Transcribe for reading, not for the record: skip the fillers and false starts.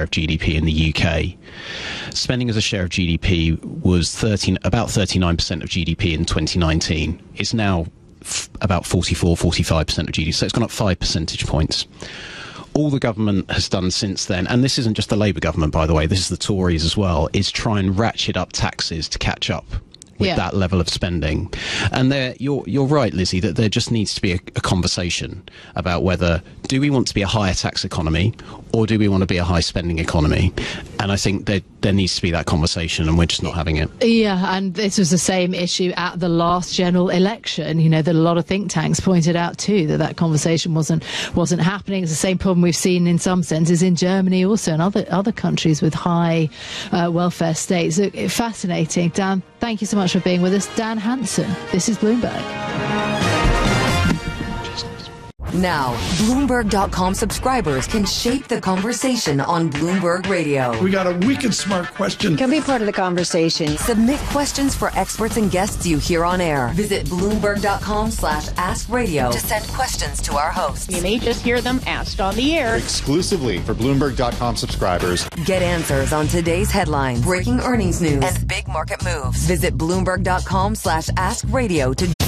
share of GDP in the UK. Spending as a share of GDP was about 39% of GDP in 2019. It's now about 44, 45% of GDP, so it's gone up 5 percentage points. All the government has done since then, and this isn't just the Labour government, by the way, this is the Tories as well, is try and ratchet up taxes to catch up with that level of spending. And you're right, Lizzie, that there just needs to be a conversation about whether do we want to be a higher tax economy or do we want to be a high spending economy? And I think there needs to be that conversation, and we're just not having it. Yeah, and this was the same issue at the last general election. You know, that a lot of think tanks pointed out too that conversation wasn't happening. It's the same problem we've seen in some senses in Germany also, and other countries with high welfare states. Fascinating. Dan, thank you so much for being with us. Dan Hansen, this is Bloomberg. Now, Bloomberg.com subscribers can shape the conversation on Bloomberg Radio. We got a wicked smart question. Can be part of the conversation. Submit questions for experts and guests you hear on air. Visit Bloomberg.com/askradio to send questions to our hosts. You may just hear them asked on the air. Exclusively for Bloomberg.com subscribers. Get answers on today's headlines, breaking earnings news, and big market moves. Visit Bloomberg.com/askradio to